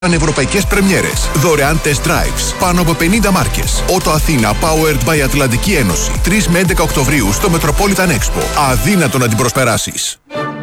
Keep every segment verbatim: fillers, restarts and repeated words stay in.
Πανευρωπαϊκές πρεμιέρες, δωρεάν test drives, πάνω από πενήντα μάρκες. Ότο Αθήνα, powered by Ατλαντική Ένωση. τρεις με έντεκα Οκτωβρίου στο Metropolitan Expo. Αδύνατο να την προσπεράσεις.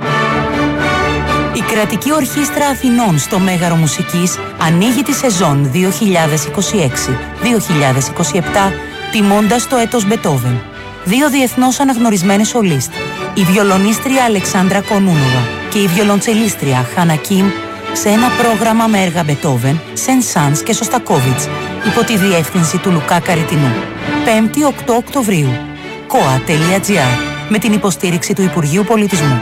Η Κρατική Ορχήστρα Αθηνών στο Μέγαρο Μουσικής ανοίγει τη σεζόν δύο χιλιάδες είκοσι έξι δύο χιλιάδες είκοσι επτά τιμώντας το έτος Μπετόβεν. Δύο διεθνώς αναγνωρισμένες σολίστ, η βιολονίστρια Αλεξάνδρα Κονούνοβα και η βιολοντσελίστρια Χάνα Κιμ, σε ένα πρόγραμμα με έργα Μπετόβεν, Σεν Σάνς και Σωστακόβιτς, υπό τη διεύθυνση του Λουκά Καριτινού. πέμπτη οκτώ Οκτωβρίου. κοα τελεία τζι άρ, με την υποστήριξη του Υπουργείου Πολιτισμού.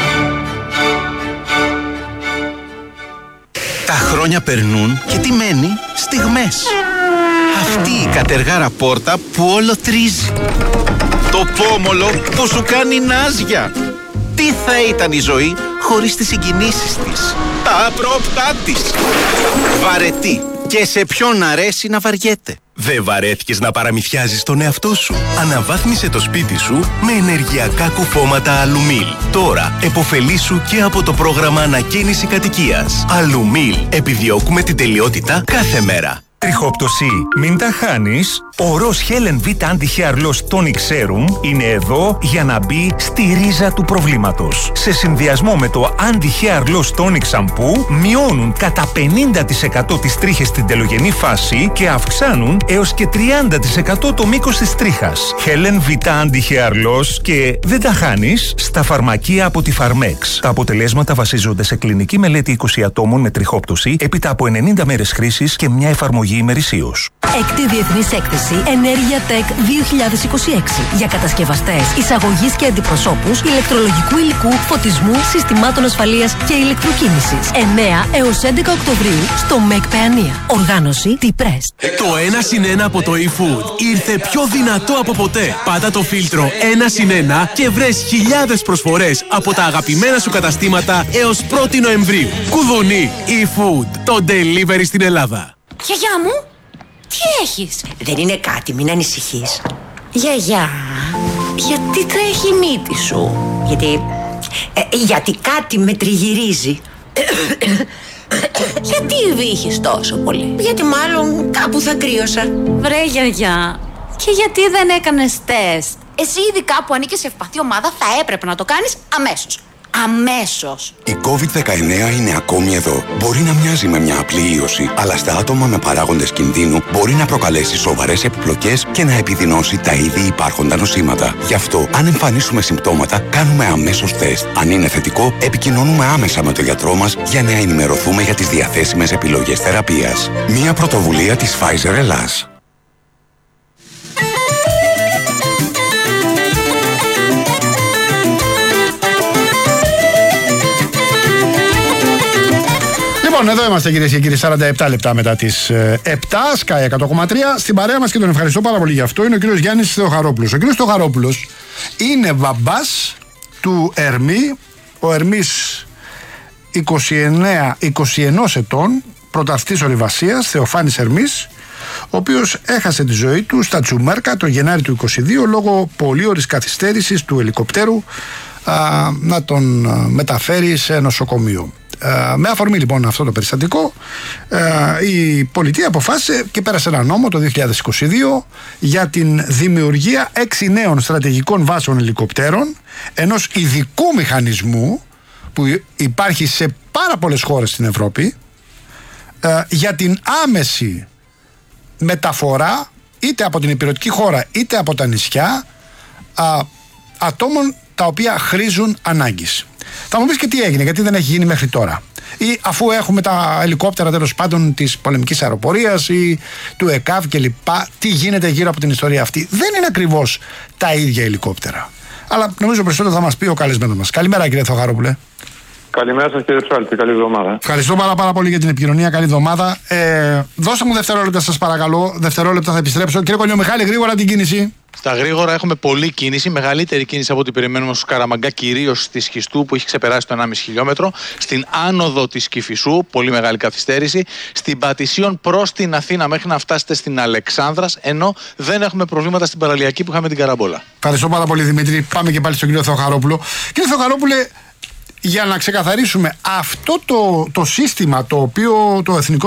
Τα χρόνια περνούν και τι μένει? Στιγμές. Αυτή η κατεργάρα πόρτα που όλο τρίζει. Το πόμολο που σου κάνει νάζια. Τι θα ήταν η ζωή χωρίς τις συγκινήσεις της, τα απρόπτά της. Βαρετή. Και σε ποιον αρέσει να βαριέται. Δεν βαρέθηκες να παραμυθιάζεις τον εαυτό σου? Αναβάθμισε το σπίτι σου με ενεργειακά κουφώματα Αλουμίλ. Τώρα επωφελήσου και από το πρόγραμμα ανακαίνιση κατοικίας. Αλουμίλ. Επιδιώκουμε την τελειότητα κάθε μέρα. Τριχόπτωση, μην τα χάνεις. Ο Ροζ Helen V Anti-Hair Loss Tonic Serum είναι εδώ για να μπει στη ρίζα του προβλήματος. Σε συνδυασμό με το Anti-Hair Loss Tonic Shampoo μειώνουν κατά πενήντα τοις εκατό τις τρίχες στην τελογενή φάση και αυξάνουν έως και τριάντα τοις εκατό το μήκος της τρίχας. Helen V Anti-Hair Loss και δεν τα χάνεις στα φαρμακεία από τη Pharmex. Τα αποτελέσματα βασίζονται σε κλινική μελέτη είκοσι ατόμων με τριχόπτωση έπειτα από ενενήντα μέρες χρήσης και μια εφαρμογή ημερησίως. Έκτη Διεθνής Έκθεση Ενέργεια Tech δύο χιλιάδες είκοσι έξι για κατασκευαστές, εισαγωγής και αντιπροσώπους ηλεκτρολογικού υλικού, φωτισμού, συστημάτων ασφαλείας και ηλεκτροκίνησης. εννέα έως έντεκα Οκτωβρίου στο ΜΕΚ Παιανία. Οργάνωση T-Press. Το ένα συν ένα από το eFood ήρθε πιο δυνατό από ποτέ. Πάτα το φίλτρο ένα συν ένα και βρες χιλιάδες προσφορές από τα αγαπημένα σου καταστήματα έως πρώτη Νοεμβρίου. Κουδουνί eFood, το delivery στην Ελλάδα. Γιαγιά μου, τι έχεις? Δεν είναι κάτι, μην ανησυχείς. Γιαγιά, γιατί τρέχει η μύτη σου? Γιατί... Ε, γιατί κάτι με τριγυρίζει. Γιατί βύχεις τόσο πολύ? Γιατί μάλλον κάπου θα κρύωσα. Βρε γιαγιά, και γιατί δεν έκανες τεστ? Εσύ ειδικά που ανήκεις σε ευπαθή ομάδα θα έπρεπε να το κάνεις αμέσως. Αμέσως. Η κόβιντ δεκαεννέα είναι ακόμη εδώ. Μπορεί να μοιάζει με μια απλή ίωση, αλλά στα άτομα με παράγοντες κινδύνου μπορεί να προκαλέσει σοβαρές επιπλοκές και να επιδεινώσει τα ήδη υπάρχοντα νοσήματα. Γι' αυτό, αν εμφανίσουμε συμπτώματα, κάνουμε αμέσως τεστ. Αν είναι θετικό, επικοινωνούμε άμεσα με τον γιατρό μας για να ενημερωθούμε για τις διαθέσιμες επιλογές θεραπείας. Μια πρωτοβουλία της Pfizer Ελλάς. Λοιπόν, εδώ είμαστε κυρίες και κύριοι, σαράντα επτά λεπτά μετά τις επτά, Sky εκατό κόμμα τρία. Στην παρέα μας και τον ευχαριστώ πάρα πολύ γι' αυτό είναι ο κύριος Γιάννης Θεοχαρόπουλος. Ο κύριος Θεοχαρόπουλος είναι μπαμπάς του Ερμή. Ο Ερμής είκοσι εννέα είκοσι ένα ετών, πρωταθλητής ορειβασίας, Θεοφάνης Ερμής, ο οποίος έχασε τη ζωή του στα Τσουμέρκα το Γενάρη του είκοσι δύο λόγω πολύ ώρης καθυστέρησης του ελικοπτέρου α, να τον α, μεταφέρει σε νοσοκομείο. Uh, με αφορμή λοιπόν αυτό το περιστατικό, uh, η πολιτεία αποφάσισε και πέρασε ένα νόμο το δύο χιλιάδες είκοσι δύο για την δημιουργία έξι νέων στρατηγικών βάσεων ελικοπτέρων, ενός ειδικού μηχανισμού που υπάρχει σε πάρα πολλές χώρες στην Ευρώπη, uh, για την άμεση μεταφορά είτε από την υπηρετική χώρα είτε από τα νησιά uh, ατόμων τα οποία χρήζουν ανάγκης. Θα μου πεις και τι έγινε, γιατί δεν έχει γίνει μέχρι τώρα. Ή αφού έχουμε τα ελικόπτερα τέλος πάντων της πολεμικής αεροπορίας ή του ΕΚΑΒ κλπ. Τι γίνεται γύρω από την ιστορία αυτή? Δεν είναι ακριβώς τα ίδια ελικόπτερα. Αλλά νομίζω περισσότερο θα μας πει ο καλεσμένος μας. Καλημέρα κύριε Θεοχαρόπουλε. Καλημέρα σας κύριε Ψάλτη, καλή εβδομάδα. Ευχαριστώ πάρα, πάρα πολύ για την επικοινωνία, καλή εβδομάδα. Ε, δώστε μου δευτερόλεπτα σας παρακαλώ, δευτερόλεπτα θα επιστρέψω. Κύριε Κολιομιχάλη, γρήγορα την κίνηση. Στα γρήγορα έχουμε πολλή κίνηση, μεγαλύτερη κίνηση από ό,τι περιμένουμε στο Καραμαγκά, κυρίως στη Σχιστού που έχει ξεπεράσει το ενάμιση χιλιόμετρο. Στην άνοδο της Κηφισού, πολύ μεγάλη καθυστέρηση. Στην Πατησίων προς την Αθήνα μέχρι να φτάσετε στην Αλεξάνδρας, ενώ δεν έχουμε προβλήματα στην παραλιακή που είχαμε την Καραμπόλα. Ευχαριστώ πάρα πολύ Δημήτρη. Πάμε και πάλι στον κύριο Θεοχαρόπουλο. Κύριε Θεοχαρόπουλε, για να ξεκαθαρίσουμε αυτό το, το σύστημα το οποίο το Εθνικό